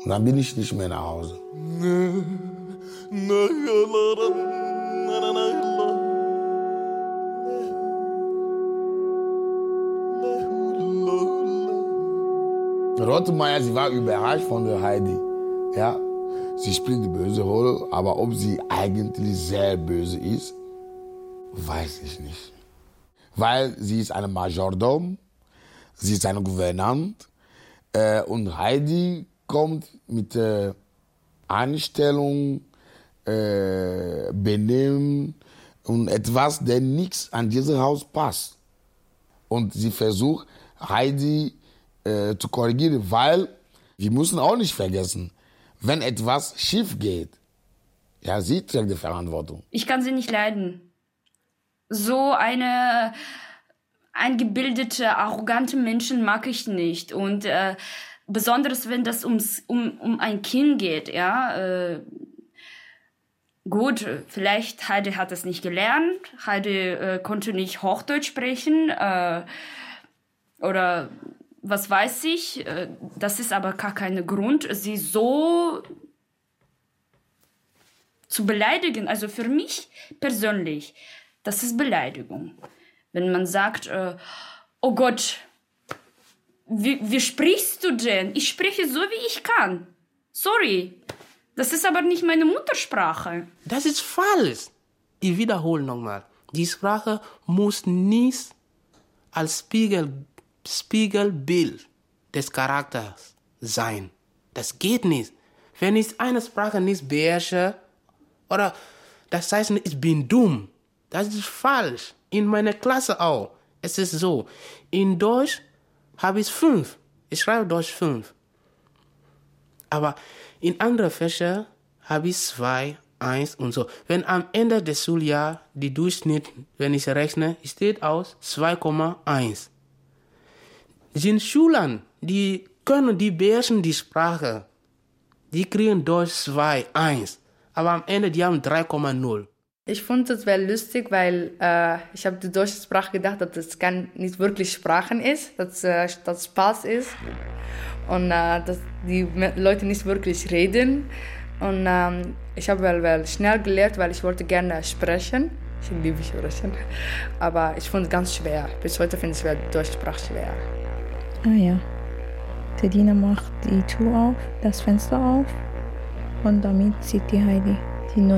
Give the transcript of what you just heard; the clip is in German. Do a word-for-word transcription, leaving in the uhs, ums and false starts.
Und dann bin ich nicht mehr nach Hause. Rottenmeier, sie war überrascht von der Heidi. Ja, sie spielt die böse Rolle, aber ob sie eigentlich sehr böse ist, weiß ich nicht. Weil sie ist eine Majordom, sie ist eine Gouvernante äh, und Heidi kommt mit äh, Einstellung, äh, Benehmen und etwas, der nichts an dieses Haus passt. Und sie versucht, Heidi äh, zu korrigieren, weil wir müssen auch nicht vergessen, wenn etwas schief geht, ja, sie trägt die Verantwortung. Ich kann sie nicht leiden. So eine eingebildete, arrogante Menschen mag ich nicht. Und äh, besonders, wenn das ums, um, um ein Kind geht, ja. Äh, gut, vielleicht Heidi hat es nicht gelernt, Heidi äh, konnte nicht Hochdeutsch sprechen, äh, oder was weiß ich. Äh, das ist aber gar kein Grund, sie so zu beleidigen. Also für mich persönlich, das ist Beleidigung. Wenn man sagt, äh, oh Gott, wie, wie sprichst du denn? Ich spreche so, wie ich kann. Sorry, das ist aber nicht meine Muttersprache. Das ist falsch. Ich wiederhole nochmal. Die Sprache muss nicht als Spiegel, Spiegelbild des Charakters sein. Das geht nicht. Wenn ich eine Sprache nicht beherrsche, oder das heißt, ich bin dumm. Das ist falsch. In meiner Klasse auch. Es ist so. In Deutsch habe ich fünf. Ich schreibe Deutsch fünf. Aber in anderen Fächern habe ich zwei, eins und so. Wenn am Ende des Schuljahres die Durchschnitt, wenn ich rechne, steht aus zwei Komma eins. Sind Schülern, die können, die beherrschen die Sprache. Die kriegen Deutsch zwei, eins. Aber am Ende, die haben drei Komma null. Ich fand es sehr lustig, weil äh, ich habe die deutsche Sprache gedacht, dass das kann nicht wirklich Sprachen ist, dass äh, das Spaß ist und äh, dass die Leute nicht wirklich reden. Und ähm, ich habe well, well schnell gelernt, weil ich wollte gerne sprechen. Ich liebe sprechen, aber ich fand es ganz schwer. Bis heute finde ich die deutsche Sprache schwer. Ah ja, der Diener macht die Tür auf, das Fenster auf und damit sieht die Heidi.